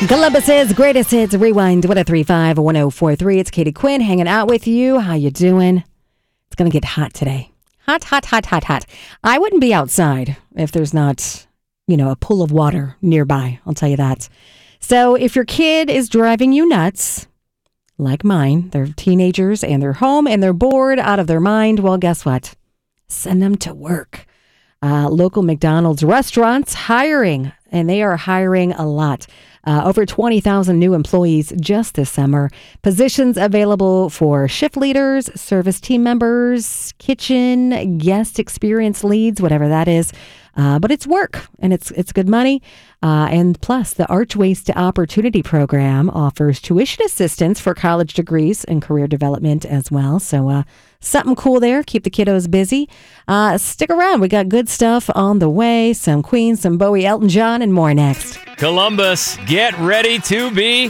Columbus's greatest hits rewind 1035-1043. It's Katie Quinn hanging out with you. How you doing? It's going to get hot today. Hot, hot, hot, hot, hot. I wouldn't be outside if there's not, a pool of water nearby. I'll tell you that. So if your kid is driving you nuts, like mine, they're teenagers and they're home and they're bored out of their mind, well, guess what? Send them to work. Local McDonald's restaurants hiring, and they are hiring a lot. Over 20,000 new employees just this summer. Positions available for shift leaders, service team members, kitchen, guest experience leads, whatever that is. But it's work, and it's good money. And plus, the Archways to Opportunity program offers tuition assistance for college degrees and career development as well. So something cool there. Keep the kiddos busy. Stick around. We got good stuff on the way. Some Queen, some Bowie, Elton John, and more next. Columbus, get ready to be...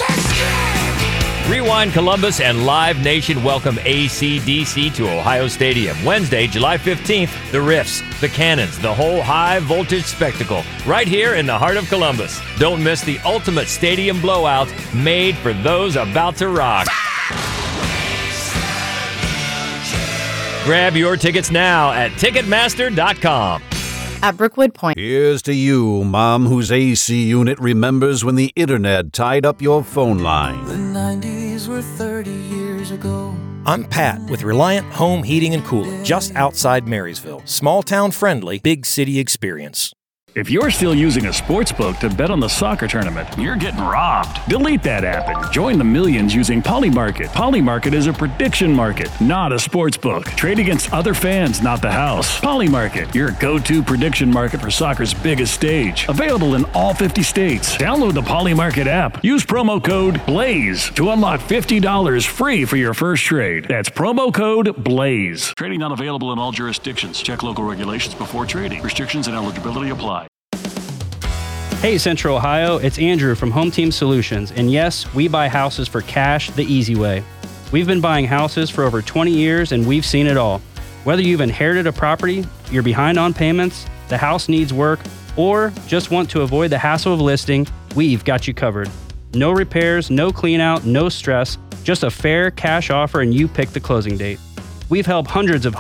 Rewind Columbus and Live Nation welcome AC/DC to Ohio Stadium. Wednesday, July 15th, the Riffs, the Cannons, the whole high-voltage spectacle, right here in the heart of Columbus. Don't miss the ultimate stadium blowout made for those about to rock. Grab your tickets now at Ticketmaster.com. At Brookwood Point. Here's to you, Mom, whose AC unit remembers when the internet tied up your phone line. The 90s were 30 years ago. I'm Pat with Reliant Home Heating and Cooling, just outside Marysville. Small town friendly, big city experience. If you're still using a sports book to bet on the soccer tournament, you're getting robbed. Delete that app and join the millions using Polymarket. Polymarket is a prediction market, not a sports book. Trade against other fans, not the house. Polymarket, your go-to prediction market for soccer's biggest stage. Available in all 50 states. Download the Polymarket app. Use promo code BLAZE to unlock $50 free for your first trade. That's promo code BLAZE. Trading not available in all jurisdictions. Check local regulations before trading. Restrictions and eligibility apply. Hey Central Ohio, it's Andrew from Home Team Solutions, and yes, we buy houses for cash the easy way. We've been buying houses for over 20 years and we've seen it all. Whether you've inherited a property, you're behind on payments, the house needs work, or just want to avoid the hassle of listing, we've got you covered. No repairs, no clean out, no stress, just a fair cash offer and you pick the closing date. We've helped hundreds of